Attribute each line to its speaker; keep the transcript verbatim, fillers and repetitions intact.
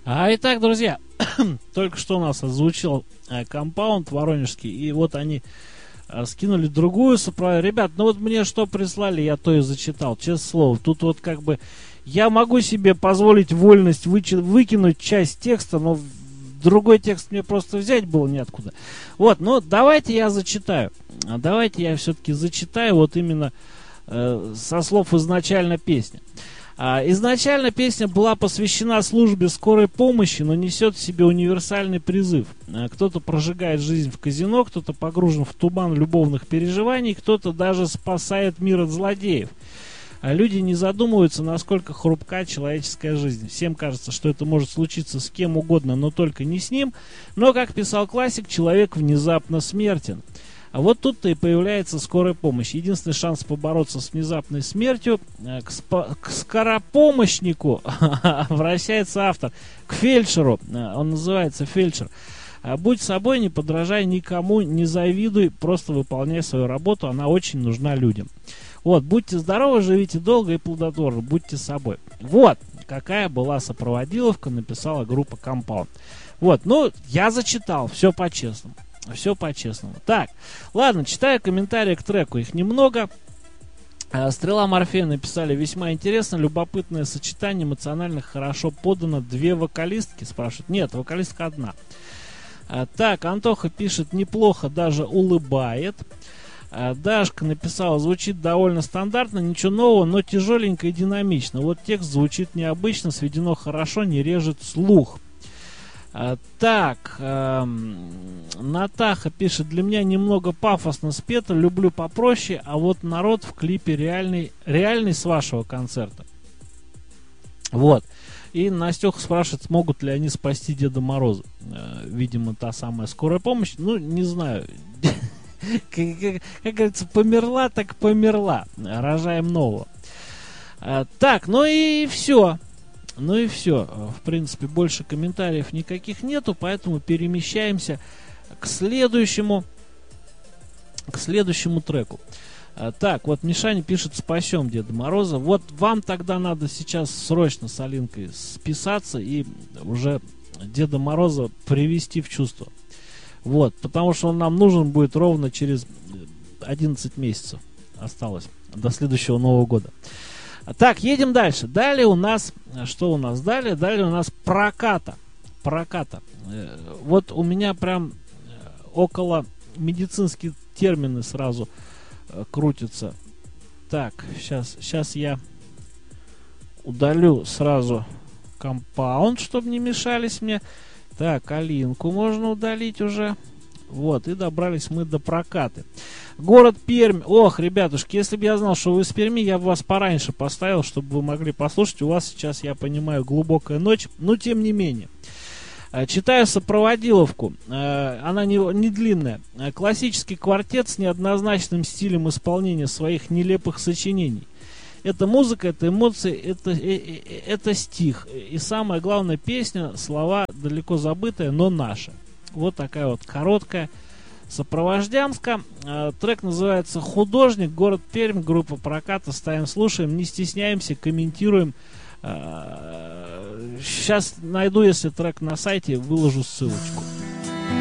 Speaker 1: А итак, друзья, только что у нас озвучил э, компаунд воронежский, и вот они э, скинули другую сопровождение. Ребят, ну вот мне что прислали, я то и зачитал, честное слово. Тут вот как бы я могу себе позволить вольность вычи- выкинуть часть текста, но другой текст мне просто взять было неоткуда. Вот, ну давайте я зачитаю. Давайте я все-таки зачитаю вот именно э, со слов изначально песни. А, изначально песня была посвящена службе скорой помощи, но несет в себе универсальный призыв. А, кто-то прожигает жизнь в казино, кто-то погружен в туман любовных переживаний, кто-то даже спасает мир от злодеев. А люди не задумываются, насколько хрупка человеческая жизнь. Всем кажется, что это может случиться с кем угодно, но только не с ним. Но, как писал классик, человек внезапно смертен. А вот тут-то и появляется скорая помощь. Единственный шанс побороться с внезапной смертью э, к, спа- к скоропомощнику обращается автор, к фельдшеру. Э, он называется фельдшер. А будь собой, не подражай никому, не завидуй, просто выполняй свою работу, она очень нужна людям. Вот, будьте здоровы, живите долго и плодотворно, будьте собой. Вот, какая была сопроводиловка, написала группа Compound. Вот, ну, я зачитал, все по-честному. Все по-честному. Так, ладно, читаю комментарии к треку, их немного. Стрела Морфея написали: весьма интересно, любопытное сочетание, эмоционально хорошо подано. Две вокалистки, спрашивают. Нет, вокалистка одна. Так, Антоха пишет: неплохо, даже улыбает. Дашка написала: звучит довольно стандартно, ничего нового, но тяжеленько и динамично. Вот текст звучит необычно, сведено хорошо, не режет слух. А, так, эм, Натаха пишет: для меня немного пафосно спето, люблю попроще, а вот народ в клипе реальный, реальный с вашего концерта. Вот. И Настюха спрашивает, смогут ли они спасти Деда Мороза. Э, видимо, та самая скорая помощь. Ну, не знаю. Как говорится, померла, так померла. Рожаем нового. Так, ну и все. Ну и все. В принципе, больше комментариев никаких нету, поэтому перемещаемся к следующему, к следующему треку. Так, вот Мишаня пишет: спасем Деда Мороза. Вот вам тогда надо сейчас срочно с Алинкой списаться и уже Деда Мороза привести в чувство. Вот, потому что он нам нужен будет ровно через одиннадцать месяцев. Осталось до следующего Нового года. Так, едем дальше. Далее у нас, что у нас далее? Далее у нас проката. Проката. Вот у меня прям около медицинские термины сразу крутятся. Так, сейчас, сейчас я удалю сразу компаунд, чтобы не мешались мне. Так, Алинку можно удалить уже. Вот, и добрались мы до прокаты. Город Пермь. Ох, ребятушки, если бы я знал, что вы из Перми, я бы вас пораньше поставил, чтобы вы могли послушать. У вас сейчас, я понимаю, глубокая ночь, но тем не менее. Читаю сопроводиловку. Она не, не длинная. Классический квартет с неоднозначным стилем исполнения своих нелепых сочинений. Это музыка, это эмоции, это, это стих. И самое главное, песня, слова далеко забытые, но наши. Вот такая вот короткая сопровождямска. Трек называется «Художник», город Пермь, группа Проката. Ставим, слушаем, не стесняемся, комментируем. Сейчас найду, если трек на сайте, выложу ссылочку.